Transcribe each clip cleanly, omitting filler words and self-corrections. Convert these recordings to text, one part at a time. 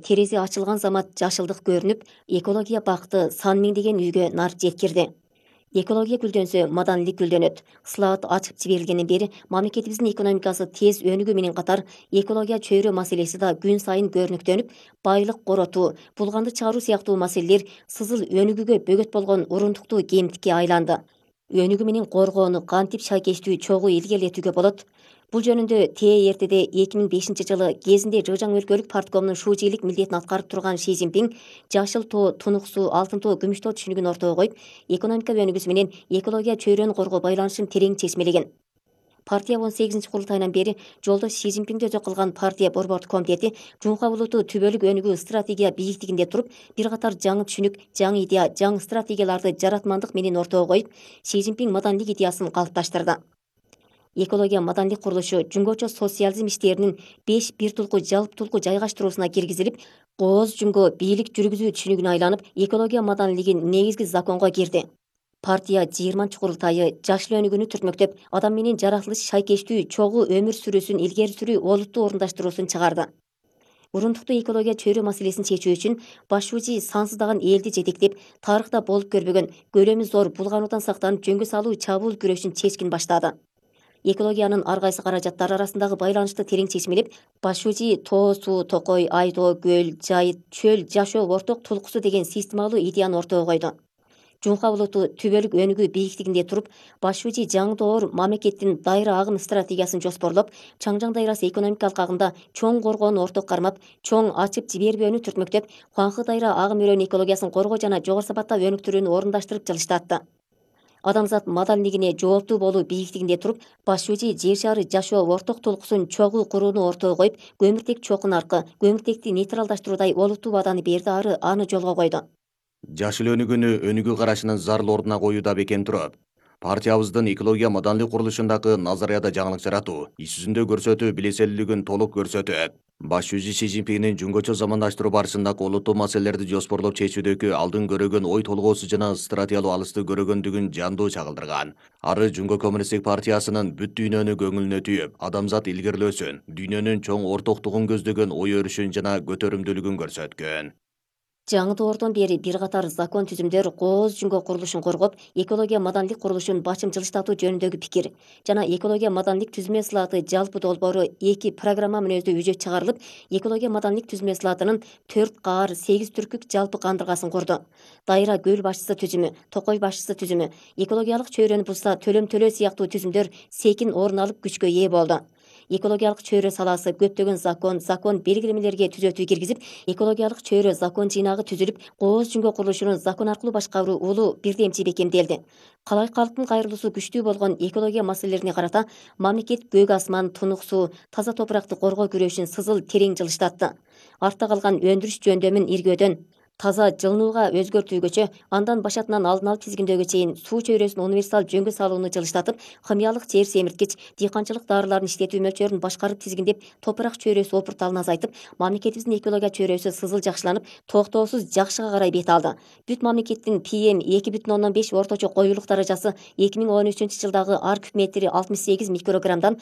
терезе ачылган замат жашылдык көрүнүп, экология бакыты сан миңдеген үйгө нар жеткирди. Экология гүлдөнсө, маданилик гүлдөнөт. Ысылат ачып жиберилгенден бери мамлекетибиздин экономикасы тез өнүгүү менен катар экология чөйрө маселеси да күн сайын көрүнүктөнүп, байлык коротуу, булганды чыгаруу сыяктуу маселелер сызыл өнүгүүгө бөгөт болгон урундуктуу кемтикке айланды. Өнүгүү менен коргоону кантип шайкештүү чогуу илгерилетүүгө болот? Бул жөнүндө ТРТде 2005 жылы кезинде ЖЖ өлкөлүк парткомунун шуучилик милдетин аткарып турган Си Цзиньпин жашыл тоо, тунук суу, алтын тоо, күмүш тоо түшүнүгүн ортого коюп, экономика өнүгүүсү менен экология чөйрөнү коргоо байланышын терең чечмелеген. Партия 18 курултайынан бери жолдош Си Цзиньпинди өзөк кылган партия борбордук комитети Жумха булуту түбөлүк өнүгүү стратегия бийиктигинде туруп, бир катар жаңы түшүнүк, жаңы идея, жаңы стратегияларды жаратмандык менен ортого коюп, Си Цзиньпин маданилик идеясын калыпташтырды. Экология маданилик курулушу жүнгөчө социализм иштеринин 5 бир тулку жалп тулку жайгаштыруусуна киргизилип, кооз жүнгө бийлик жүргүзүү түшүнүгүнө айланып, экология маданилигин негизги законго кирди. Партия 20 курултайы жашыл өнүгүүнү түртмөктөп, адам менен жаратылыш шайкештүү чогуу өмүр сүрүүсүн илгери сүрүү олуттуу орундаштыруусун чыгарды. Урундуктуу экология чөйрө маселесин чечүү үчүн баш шүүжи сансыздаган элди жетектеп, тарыхта болуп көрбөгөн көлөмү зор булгануудан сактанып жөнгө салуу чабуул күрөшүн чечкин баштады. Экологиянын ар кайсы каражаттары арасындагы байланышты терең чечмелеп, баш шүүжи тоо, суу, токой, айдоо, көл, жайыт, чөл, жашоо орток тулкусу деген системалуу идеяны ортого койду. Жумха булуту түбөлүк өнүгүү бийиктигинде туруп, баш шүүжи жаңы доор мамлекеттин дайра агым стратегиясын жоспорлоп, Чаңжаң дайрасы экономикалык агымда чоң коргоону орток кармап, чоң ачып жибербөөнү түртмөктөп, Хуанхэ дайра агым өрөөнү экологиясын коргоо жана жогору сапатта өнүктүрүүнү орундаштырып жылыштатты. Адамзат маданилигине жооптуу болуу бийиктигинде туруп, баш шүүжи жер шары жашоо орток толкусун чогуу курууну ортого коюп, көмүртек чокун аркы, көмүртекти нейтралдаштыруудай олуттуу вааданы берди ары аны жолго койду. Жашыл өнүгүүнү өнүгүү карашынын зарыл ордуна коюуда бекем туруп, партиябыздын экология маданилик курулушундагы назарияда жаңылык жаратуу, иш жүзүндө көрсөтүү билеселүүлүгүн толук көрсөтөт. Баш шүүжи Си Цзиньпиндин жүнгөчө замандаштыруу барышындагы олуттуу маселелерди жоспорлоп чечүүдөгү алдын көрөгөн ой толгоосу жана стратегиялуу алысты көрөгөндүгүн жандуу чагылдырган. Ары Жүнгө коммунисттик партиясынын бүт дүйнөнү көңүлүнө түйүп, адамзат илгерилөөсүн, дүйнөнүн чоң ортоктугун көздөгөн ой өрүшүн жана көтөрүмдүүлүгүн көрсөткөн. Жаңы доордон бери бир катар закон түзүмдөр кооз жүнгө курулушун коргоп, экология маданилик курулушун башым жылыштатуу жөнүндөгү пикир жана экология маданилик түзмө ысылаты жалпы долбоору 2 программа мүнөздүү үжөт чыгарылып, экология маданилик түзмө ысылатынын 4 каар 8 түркүк жалпы кандыргасын курду. Дайра көл башчысы түзүмү, токой башчысы түзүмү, экологиялык чөйрөнү бузса төлөм төлөө сыяктуу түзүмдөр секин орун алып күчкө ээ болду. Экологиялык чөйрө саласы көптөгөн закон белгилемелерге түзөтүү киргизип, экологиялык чөйрө закон жыйнагы түзүлүп, кооз жүнгө курулушунун закон аркылуу башкаруу улуу бирдемчи бекемделди. Калай калктын кайрылуусу күчтүү болгон экология маселелерине карата мамлекет көк асман, тунук суу, таза топуракты коргоо күрөшүн сызыл терең жылыштатты. Артта калган өндүрүш жөндөмүн иргөөдөн таза жылынууга өзгөртүүгөчө, андан башатынан алдын алып тизгиндөөгө чейин суу чөйрөсүн универсал жөнгө салууну жылыштатып, химиялык жер семирткич, дыйканчылык даарыларын иштетүү мөлчөрүн башкарып тизгиндеп, топурак чөйрөсү опурталын азайтып, мамлекетибиздин экология чөйрөсү сызыл жакшыланып, токтоосуз жакшыга карай бет алды. Бүт мамлекеттин PM 2,5 орточо коюулук даражасы 2013 жылдагы ар куб метри 68 микрограммдан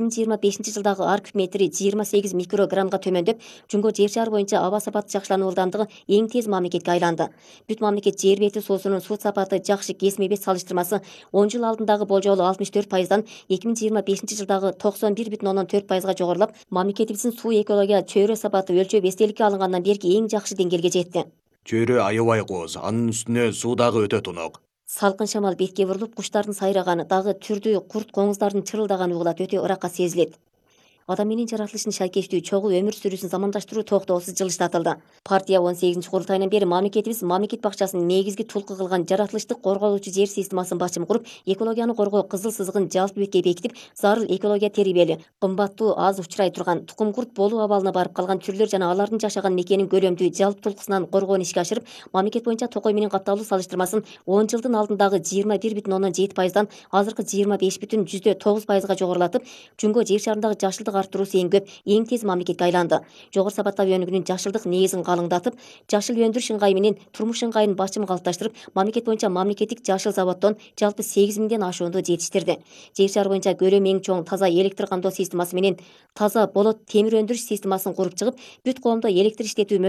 2025 жылдагы ар куб метри 28 микрограммга төмөндөп, жүнгө жер шары боюнча аба сапаты жакшылануу ылдамдыгы эң тез мамлекетке айланды. Бүт мамлекет жер бети суусунун суу сапаты жакшы кесме бет салыштырмасы 10 жыл алдындагы болжолу 64%дан 2025 жылдагы 91,4%га жогорулап, мамлекетибиздин суу экология чөйрө сапаты өлчөп эстеликке алынгандан берки эң жакшы деңгээлге жетти. Чөйрө аябай кооз, анын үстүнө суу дагы өтө тунук. Салкын шамал бетке бурулуп, куштардын сайраганы, дагы түрдүү курт коңуздардын чырылдаганы угулат, өтө ыракка сезилет. Адам менен жаратылыштын шайкештүү чогуу өмүр сүрүүсүн замандаштыруу токтоосуз жылыштатылды. Партия 18 курултайынан бери мамлекетибиз мамлекет бакчасын негизги тулку кылган жаратылыштык корголуучу жер системасын башым куруп, экологияны коргоо кызыл сызыгын жалпы бетке бекитип, зарыл экология терибели, кымбаттуу аз учурай турган тукум курт болуу абалына барып калган түрлөр жана алардын жашаган мекенин көлөмдүү жалпы тулкусунан коргоону ишке ашырып, мамлекет боюнча токой менен катталуу салыштырмасын 10 жылдын алдындагы 21,7%дан азыркы 25,9%га жогорулатып, жүнгө жер шарындагы жашылдык арттыруусу эң көп, эң тез мамлекетке айланды. Жогору сапаттагы өнүгүүнүн жашылдык негизин калыңдатып, жашыл өндүрүш ыңгайы менен турмуш ыңгайын башым калыпташтырып, мамлекет боюнча мамлекеттик жашыл заводдон жалпы 8 миңден ашуунду жетиштирди. Жер шары боюнча көлөмү эң чоң таза электр камдоо системасы менен таза болот темир өндүрүш системасын куруп чыгып, бүт коомдо электр иштетүү